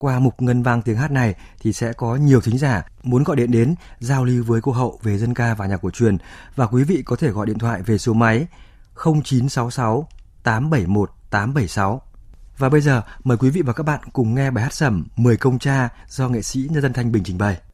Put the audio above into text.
Qua mục Ngân vang tiếng hát này thì sẽ có nhiều thính giả muốn gọi điện đến giao lưu với cô Hậu về dân ca và nhạc cổ truyền, và quý vị có thể gọi điện thoại về số máy 0966 871 876. Và bây giờ mời quý vị và các bạn cùng nghe bài hát sẩm 10 công cha do nghệ sĩ Nhân dân Thanh Bình trình bày.